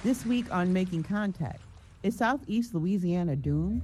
This week on Making Contact, is Southeast Louisiana doomed?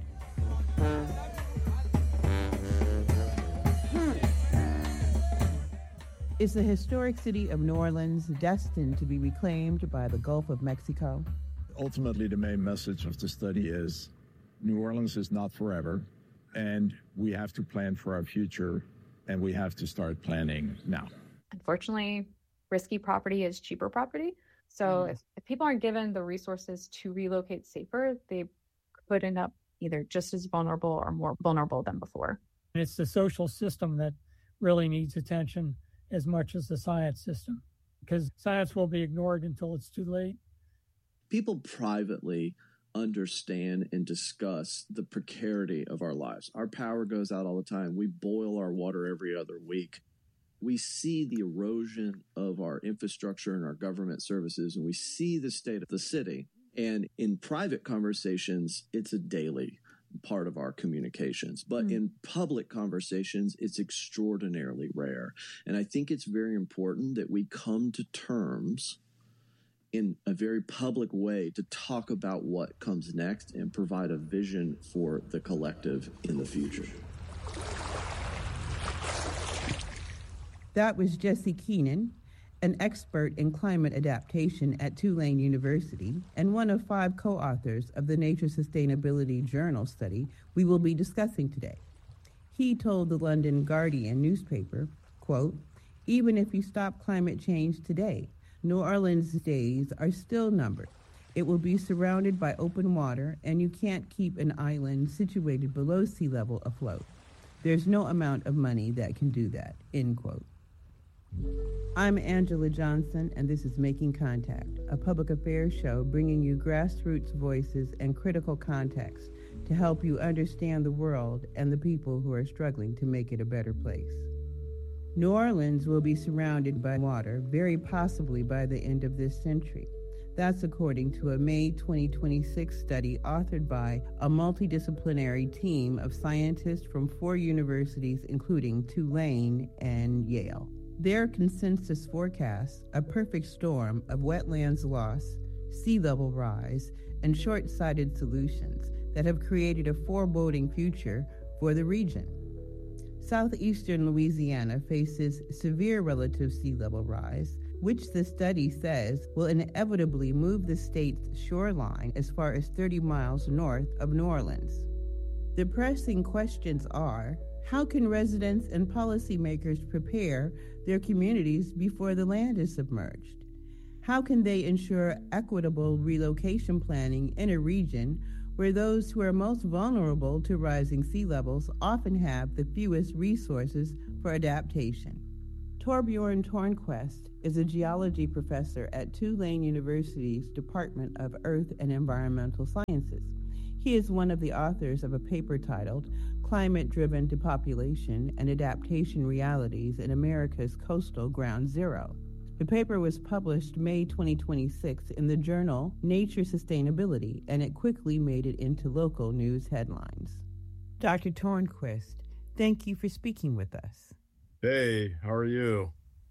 Is the historic city of New Orleans destined to be reclaimed by the Gulf of Mexico? Ultimately, the main message of the study is New Orleans is not forever, and we have to plan for our future, and we have to start planning now. Unfortunately, risky property is cheaper property. So if people aren't given the resources to relocate safer, they could end up either just as vulnerable or more vulnerable than before. And it's the social system that really needs attention as much as the science system, because science will be ignored until it's too late. People privately understand and discuss the precarity of our lives. Our power goes out all the time. We boil our water every other week. We see the erosion of our infrastructure and our government services, and we see the state of the city. And in private conversations, it's a daily part of our communications. But in public conversations, it's extraordinarily rare. And I think it's very important that we come to terms in a very public way to talk about what comes next and provide a vision for the collective in the future. That was Jesse Keenan, an expert in climate adaptation at Tulane University and one of 5 co-authors of the Nature Sustainability Journal study we will be discussing today. He told the London Guardian newspaper, quote, "Even if you stop climate change today, New Orleans' days are still numbered. It will be surrounded by open water, and you can't keep an island situated below sea level afloat. There's no amount of money that can do that," end quote. I'm Angela Johnson, and this is Making Contact, a public affairs show bringing you grassroots voices and critical context to help you understand the world and the people who are struggling to make it a better place. New Orleans will be surrounded by water, very possibly by the end of this century. That's according to a May 2026 study authored by a multidisciplinary team of scientists from 4 universities, including Tulane and Yale. Their consensus forecasts a perfect storm of wetlands loss, sea level rise, and short-sighted solutions that have created a foreboding future for the region. Southeastern Louisiana faces severe relative sea level rise, which the study says will inevitably move the state's shoreline as far as 30 miles north of New Orleans. The pressing questions are, how can residents and policymakers prepare their communities before the land is submerged? How can they ensure equitable relocation planning in a region where those who are most vulnerable to rising sea levels often have the fewest resources for adaptation? Torbjorn Tornquist is a geology professor at Tulane University's Department of Earth and Environmental Sciences. He is one of the authors of a paper titled Climate-Driven Depopulation and Adaptation Realities in America's Coastal Ground Zero. The paper was published May 2026 in the journal Nature Sustainability, and it quickly made it into local news headlines. Dr. Tornquist, thank you for speaking with us. Hey, how are you?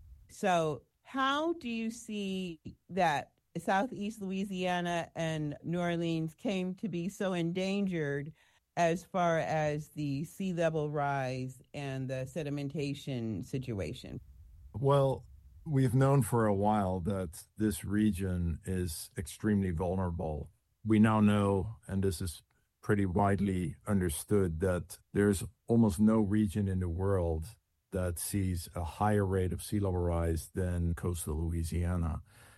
So, how do you see that Southeast Louisiana and New Orleans came to be so endangered as far as the sea level rise and the sedimentation situation? Well, we've known for a while that this region is extremely vulnerable. We now know, and this is pretty widely understood, that there's almost no region in the world that sees a higher rate of sea level rise than coastal Louisiana.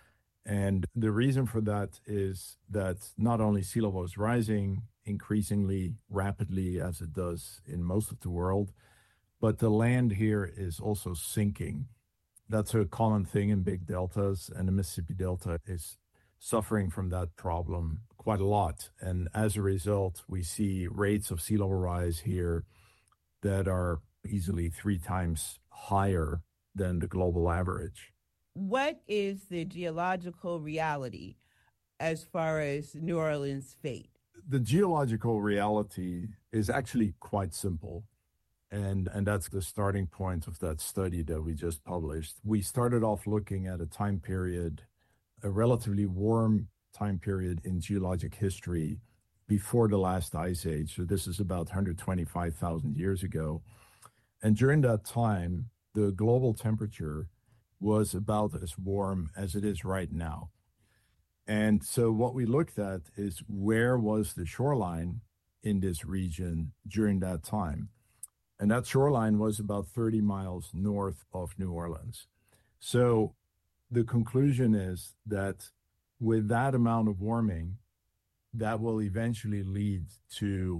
And the reason for that is that not only sea level is rising increasingly rapidly as it does in most of the world, but the land here is also sinking. That's a common thing in big deltas, and the Mississippi Delta is suffering from that problem quite a lot. And as a result, we see rates of sea level rise here that are easily 3 times higher than the global average. What is the geological reality as far as New Orleans' fate? The geological reality is actually quite simple. And that's the starting point of that study that we just published. We started off looking at a time period, a relatively warm time period in geologic history before the last ice age. So this is about 125,000 years ago. And during that time, the global temperature was about as warm as it is right now. And so what we looked at is where was the shoreline in this region during that time. And that shoreline was about 30 miles north of New Orleans. So the conclusion is that with that amount of warming, that will eventually lead to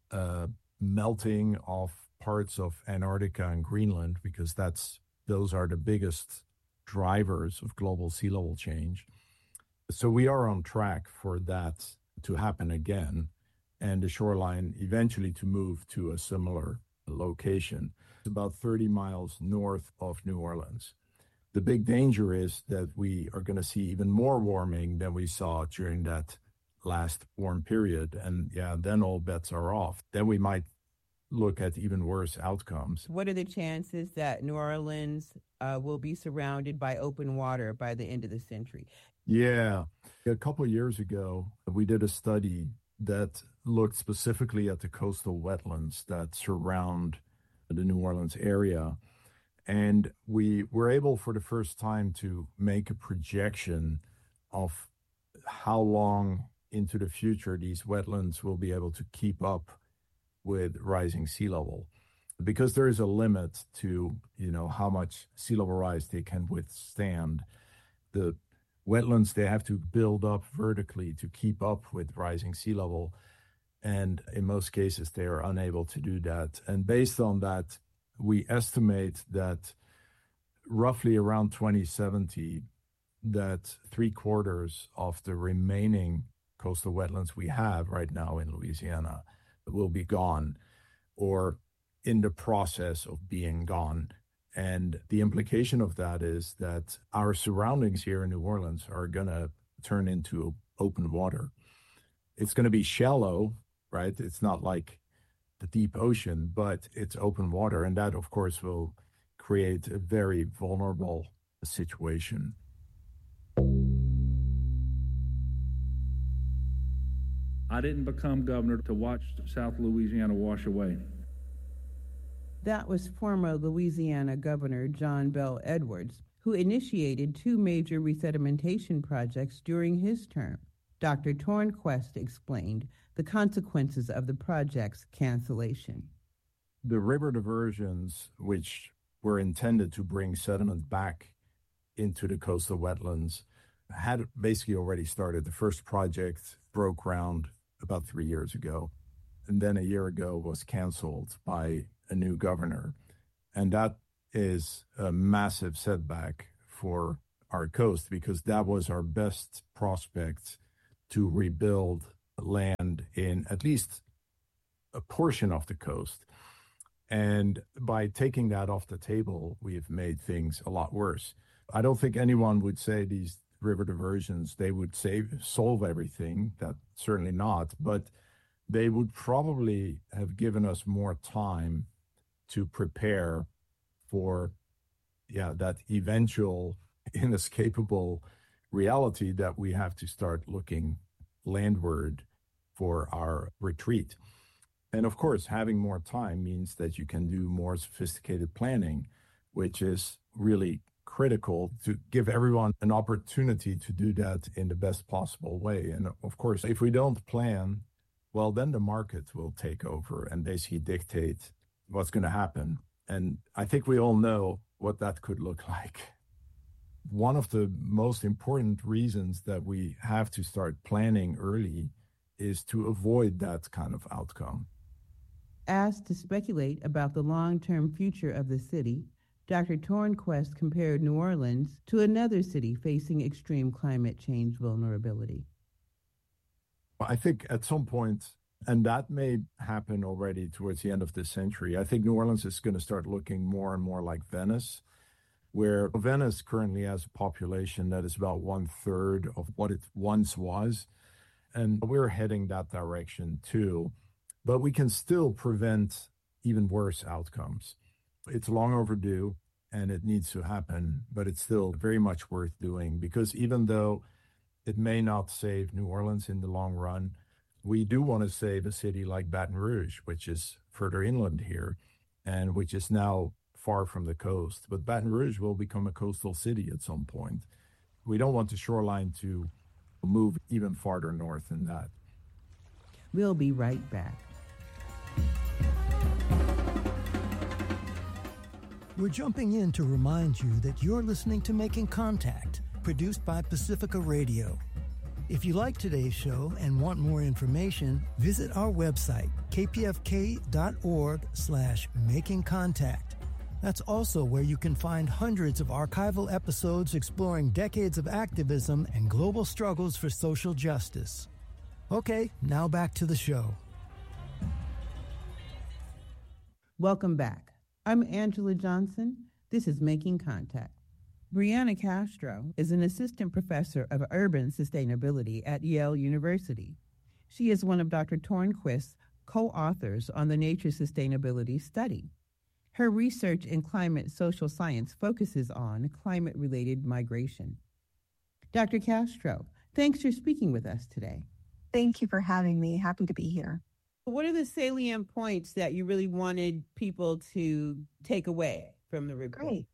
melting of parts of Antarctica and Greenland, because those are the biggest drivers of global sea level change. So we are on track for that to happen again, and the shoreline eventually to move to a similar location. It's about 30 miles north of New Orleans. The big danger is that we are going to see even more warming than we saw during that last warm period. And then all bets are off. Then we might look at even worse outcomes. What are the chances that New Orleans will be surrounded by open water by the end of the century? Yeah. A couple of years ago, we did a study that looked specifically at the coastal wetlands that surround the New Orleans area. And we were able for the first time to make a projection of how long into the future these wetlands will be able to keep up with rising sea level, because there is a limit to, how much sea level rise they can withstand. The wetlands, they have to build up vertically to keep up with rising sea level. And in most cases, they are unable to do that. And based on that, we estimate that roughly around 2070, that 3/4 of the remaining coastal wetlands we have right now in Louisiana will be gone or in the process of being gone. And the implication of that is that our surroundings here in New Orleans are going to turn into open water. It's going to be shallow, right? It's not like the deep ocean, but it's open water. And that, of course, will create a very vulnerable situation. I didn't become governor to watch South Louisiana wash away. That was former Louisiana Governor John Bel Edwards, who initiated 2 major resedimentation projects during his term. Dr. Tornquist explained the consequences of the project's cancellation. The river diversions, which were intended to bring sediment back into the coastal wetlands, had basically already started. The first project broke ground about 3 years ago, and then a year ago was canceled by a new governor. And that is a massive setback for our coast, because that was our best prospect to rebuild land in at least a portion of the coast. And by taking that off the table, we've made things a lot worse. I don't think anyone would say these river diversions, they would solve everything. That's certainly not. But they would probably have given us more time to prepare for that eventual inescapable reality that we have to start looking landward for our retreat. And of course, having more time means that you can do more sophisticated planning, which is really critical to give everyone an opportunity to do that in the best possible way. And of course, if we don't plan, well, then the market will take over and basically dictate what's going to happen. And I think we all know what that could look like. One of the most important reasons that we have to start planning early is to avoid that kind of outcome. Asked to speculate about the long-term future of the city, Dr. Tornquist compared New Orleans to another city facing extreme climate change vulnerability. I think at some point, and that may happen already towards the end of this century, I think New Orleans is going to start looking more and more like Venice, where Venice currently has a population that is about 1/3 of what it once was. And we're heading that direction too. But we can still prevent even worse outcomes. It's long overdue and it needs to happen, but it's still very much worth doing, because even though It may not save New Orleans in the long run. We do want to save a city like Baton Rouge, which is further inland here and which is now far from the coast. But Baton Rouge will become a coastal city at some point. We don't want the shoreline to move even farther north than that. We'll be right back. We're jumping in to remind you that you're listening to Making Contact, produced by Pacifica Radio. If you like today's show and want more information, visit our website, kpfk.org/makingcontact. That's also where you can find hundreds of archival episodes exploring decades of activism and global struggles for social justice. Okay, now back to the show. Welcome back. I'm Angela Johnson. This is Making Contact. Brianna Castro is an assistant professor of urban sustainability at Yale University. She is one of Dr. Tornquist's co-authors on the Nature Sustainability Study. Her research in climate social science focuses on climate-related migration. Dr. Castro, thanks for speaking with us today. Thank you for having me. Happy to be here. What are the salient points that you really wanted people to take away from the report? Great.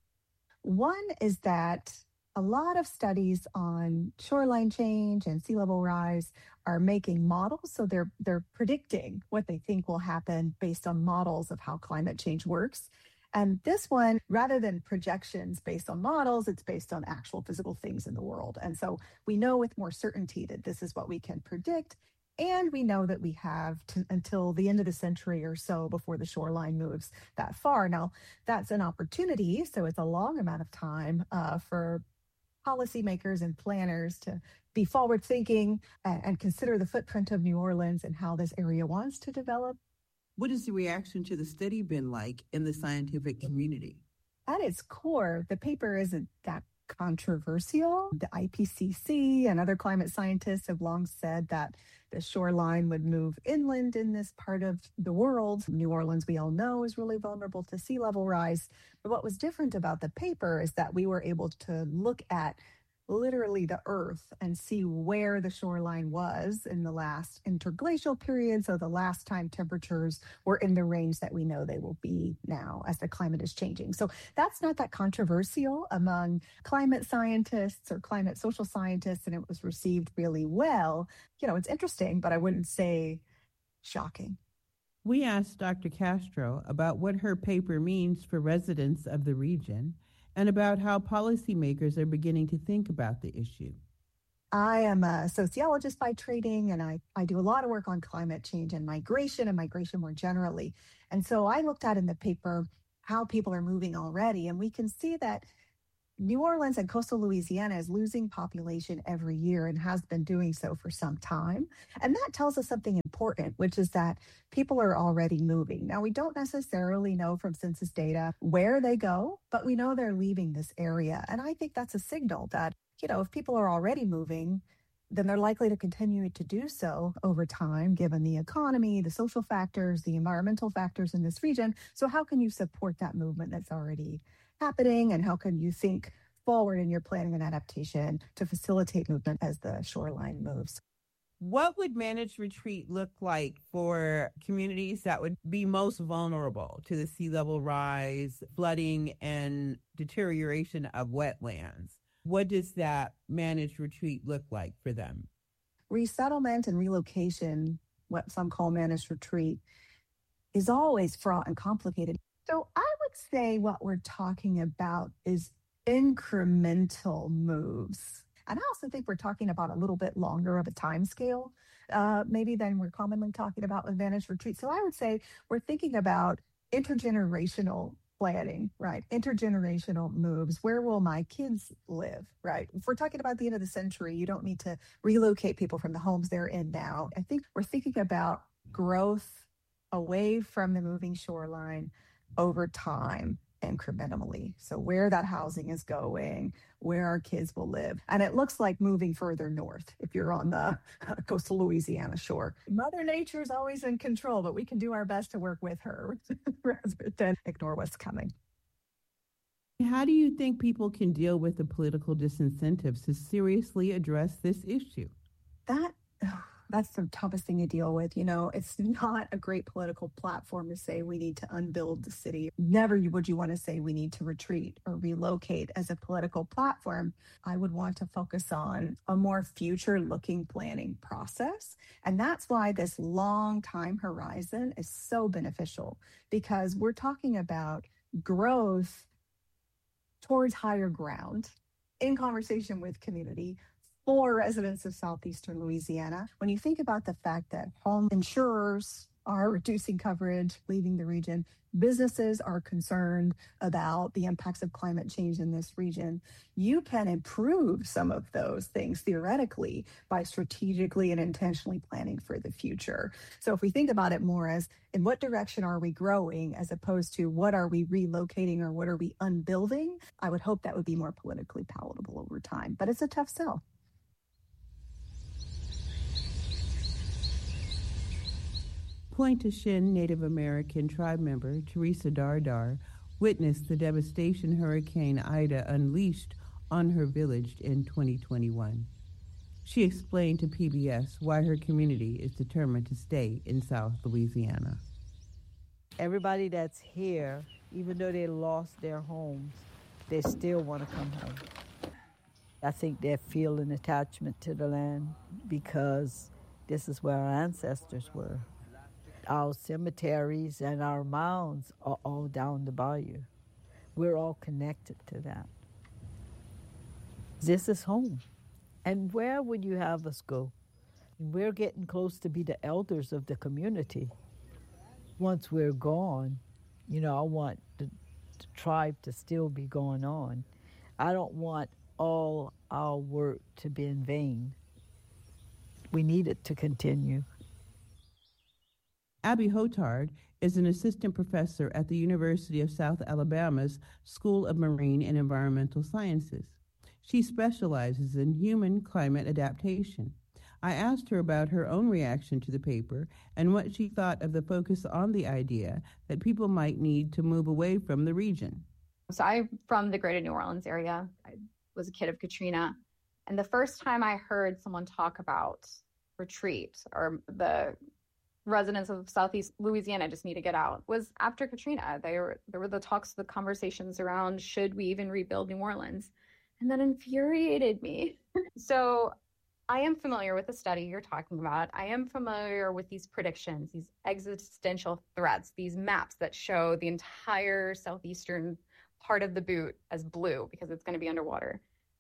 One is that a lot of studies on shoreline change and sea level rise are making models. So they're predicting what they think will happen based on models of how climate change works. And this one, rather than projections based on models, it's based on actual physical things in the world. And so we know with more certainty that this is what we can predict. And we know that we have until the end of the century or so before the shoreline moves that far. Now, that's an opportunity. So it's a long amount of time for policymakers and planners to be forward thinking and consider the footprint of New Orleans and how this area wants to develop. What has the reaction to the study been like in the scientific community? At its core, the paper isn't that controversial. The IPCC and other climate scientists have long said that the shoreline would move inland in this part of the world. New Orleans, we all know, is really vulnerable to sea level rise. But what was different about the paper is that we were able to look at literally the earth and see where the shoreline was in the last interglacial period. So the last time temperatures were in the range that we know they will be now as the climate is changing. So that's not that controversial among climate scientists or climate social scientists, and it was received really well. You know, it's interesting, but I wouldn't say shocking. We asked Dr. Castro about what her paper means for residents of the region and about how policymakers are beginning to think about the issue. I am a sociologist by training, and I do a lot of work on climate change and migration more generally. And so I looked at in the paper how people are moving already, and we can see that New Orleans and coastal Louisiana is losing population every year and has been doing so for some time. And that tells us something important, which is that people are already moving. Now, we don't necessarily know from census data where they go, but we know they're leaving this area. And I think that's a signal that, you know, if people are already moving, then they're likely to continue to do so over time, given the economy, the social factors, the environmental factors in this region. So how can you support that movement that's already happening, and how can you think forward in your planning and adaptation to facilitate movement as the shoreline moves? What would managed retreat look like for communities that would be most vulnerable to the sea level rise, flooding, and deterioration of wetlands? What does that managed retreat look like for them? Resettlement and relocation, what some call managed retreat, is always fraught and complicated. So I would say what we're talking about is incremental moves. And I also think we're talking about a little bit longer of a time scale, maybe than we're commonly talking about with managed retreat. So I would say we're thinking about intergenerational planning, right? Intergenerational moves. Where will my kids live, right? If we're talking about the end of the century, you don't need to relocate people from the homes they're in now. I think we're thinking about growth away from the moving shoreline over time, incrementally. So where that housing is going, where our kids will live. And it looks like moving further north if you're on the coastal Louisiana shore. Mother Nature is always in control, but we can do our best to work with her rather than ignore what's coming. How do you think people can deal with the political disincentives to seriously address this issue? That's the toughest thing to deal with. You know, it's not a great political platform to say we need to unbuild the city. Never would you want to say we need to retreat or relocate as a political platform. I would want to focus on a more future-looking planning process. And that's why this long time horizon is so beneficial, because we're talking about growth towards higher ground in conversation with community for residents of southeastern Louisiana. When you think about the fact that home insurers are reducing coverage, leaving the region, businesses are concerned about the impacts of climate change in this region, you can improve some of those things theoretically by strategically and intentionally planning for the future. So if we think about it more as in what direction are we growing as opposed to what are we relocating or what are we unbuilding, I would hope that would be more politically palatable over time. But it's a tough sell. Pointe-au-Chien Native American tribe member Teresa Dardar witnessed the devastation Hurricane Ida unleashed on her village in 2021. She explained to PBS why her community is determined to stay in South Louisiana. Everybody that's here, even though they lost their homes, they still want to come home. I think they feel an attachment to the land because this is where our ancestors were. Our cemeteries and our mounds are all down the bayou. We're all connected to that. This is home. And where would you have us go? We're getting close to be the elders of the community. Once we're gone, you know, I want the tribe to still be going on. I don't want all our work to be in vain. We need it to continue. Abby Hotard is an assistant professor at the University of South Alabama's School of Marine and Environmental Sciences. She specializes in human climate adaptation. I asked her about her own reaction to the paper and what she thought of the focus on the idea that people might need to move away from the region. So I'm from the greater New Orleans area. I was a kid of Katrina. And the first time I heard someone talk about retreat or the residents of Southeast Louisiana just need to get out was after Katrina. There were the talks, the conversations around should we even rebuild New Orleans? And that infuriated me. So I am familiar with the study you're talking about. I am familiar with these predictions, these existential threats, these maps that show the entire southeastern part of the boot as blue because it's going to be underwater.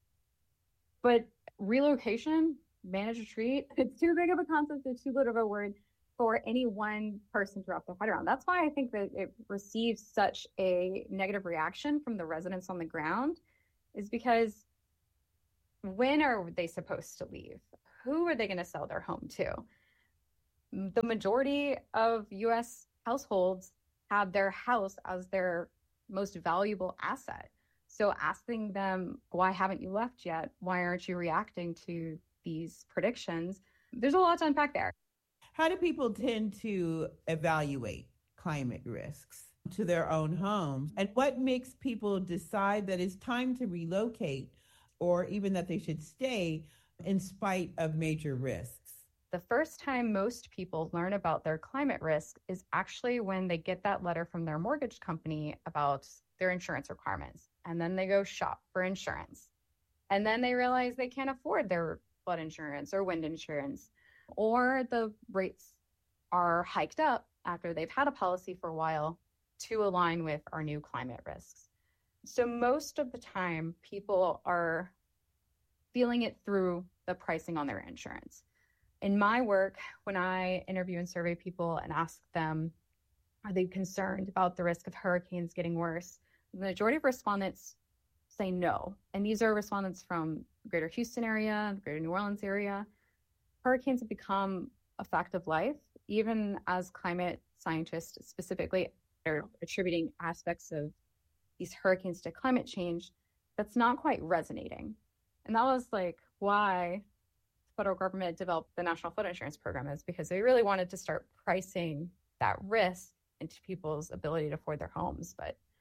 But relocation, managed retreat, it's too big of a concept, it's too little of a word for any one person to wrap their head around. That's why I think that it receives such a negative reaction from the residents on the ground, is because when are they supposed to leave? Who are they going to sell their home to? The majority of U.S. households have their house as their most valuable asset. So asking them, why haven't you left yet? Why aren't you reacting to these predictions? There's a lot to unpack there. How do people tend to evaluate climate risks to their own homes? And what makes people decide that it's time to relocate or even that they should stay in spite of major risks? The first time most people learn about their climate risk is actually when they get that letter from their mortgage company about their insurance requirements. And then they go shop for insurance. And then they realize they can't afford their flood insurance or wind insurance, or the rates are hiked up after they've had a policy for a while to align with our new climate risks. So most of the time, people are feeling it through the pricing on their insurance. In my work, when I interview and survey people and ask them, are they concerned about the risk of hurricanes getting worse? The majority of respondents say no. And these are respondents from the greater Houston area, the greater New Orleans area. Hurricanes have become a fact of life, even as climate scientists specifically are attributing aspects of these hurricanes to climate change. That's not quite resonating. And that was like why the federal government developed the National Flood Insurance Program, is because they really wanted to start pricing that risk into people's ability to afford their homes. But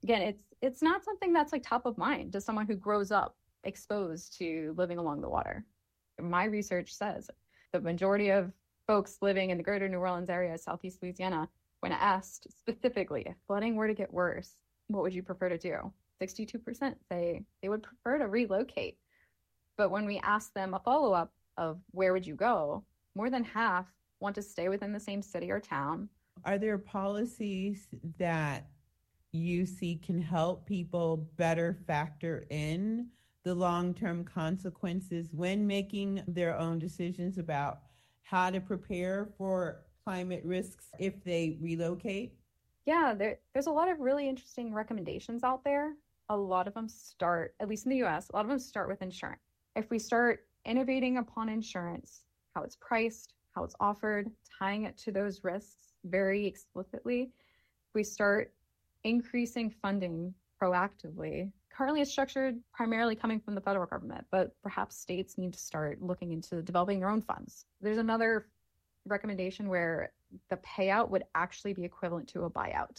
Again, it's not something that's like top of mind to someone who grows up exposed to living along the water. My research says the majority of folks living in the greater New Orleans area, Southeast Louisiana, when asked specifically, if flooding were to get worse, what would you prefer to do? 62% say they would prefer to relocate. But when we ask them a follow-up of where would you go, more than half want to stay within the same city or town. Are there policies that you see can help people better factor in the long-term consequences when making their own decisions about how to prepare for climate risks if they relocate? Yeah, there's a lot of really interesting recommendations out there. A lot of them start, at least in the US, a lot of them start with insurance. If we start innovating upon insurance, how it's priced, how it's offered, tying it to those risks very explicitly, if we start increasing funding proactively. Currently it's structured primarily coming from the federal government, but perhaps states need to start looking into developing their own funds. There's another recommendation where the payout would actually be equivalent to a buyout.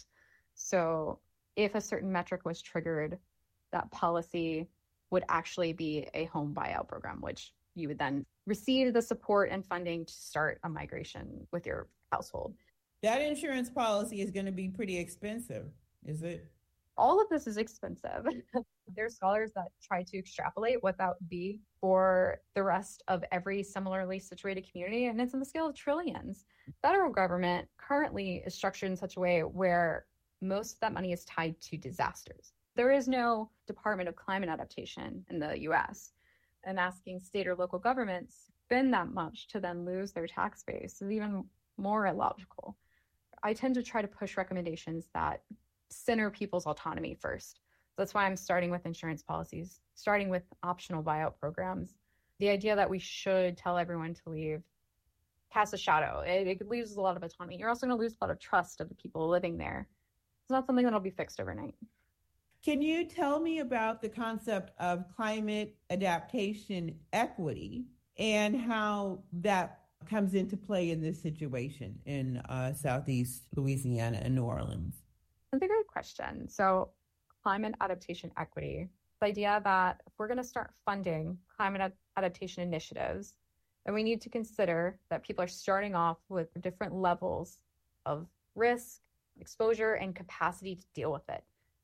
So if a certain metric was triggered, that policy would actually be a home buyout program, which you would then receive the support and funding to start a migration with your household. That insurance policy is going to be pretty expensive, is it? All of this is expensive. There's scholars that try to extrapolate what that would be for the rest of every similarly situated community, and it's in the scale of trillions. Federal government currently is structured in such a way where most of that money is tied to disasters. There is no Department of Climate Adaptation in the US, and asking state or local governments to spend that much to then lose their tax base is even more illogical. I tend to try to push recommendations that center people's autonomy first. That's why I'm starting with insurance policies, starting with optional buyout programs. The idea that we should tell everyone to leave casts a shadow. It leaves a lot of autonomy. You're also going to lose a lot of trust of the people living there. It's not something that'll be fixed overnight. Can you tell me about the concept of climate adaptation equity and how that comes into play in this situation in Southeast Louisiana and New Orleans? That's a great question. So climate adaptation equity, the idea that if we're going to start funding climate adaptation initiatives, then we need to consider that people are starting off with different levels of risk, exposure, and capacity to deal with it.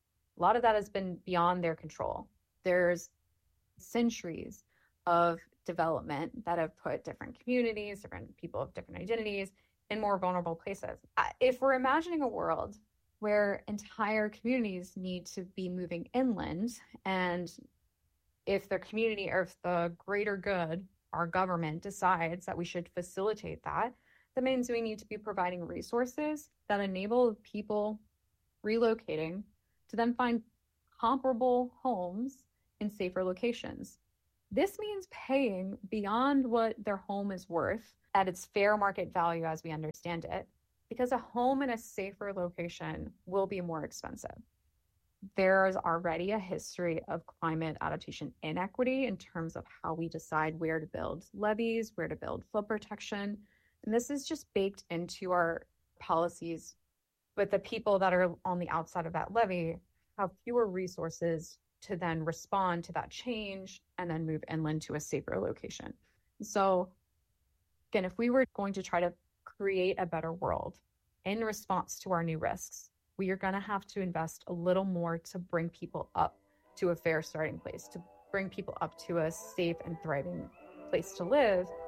A lot of that has been beyond their control. There's centuries of development that have put different communities, different people of different identities in more vulnerable places. If we're imagining a world where entire communities need to be moving inland, and if their community or if the greater good, our government decides that we should facilitate that, that means we need to be providing resources that enable people relocating to then find comparable homes in safer locations. This means paying beyond what their home is worth at its fair market value as we understand it, because a home in a safer location will be more expensive. There's already a history of climate adaptation inequity in terms of how we decide where to build levees, where to build flood protection. And this is just baked into our policies. But the people that are on the outside of that levee have fewer resources to then respond to that change and then move inland to a safer location. So again, if we were going to try to create a better world in response to our new risks, we are going to have to invest a little more to bring people up to a fair starting place, to bring people up to a safe and thriving place to live.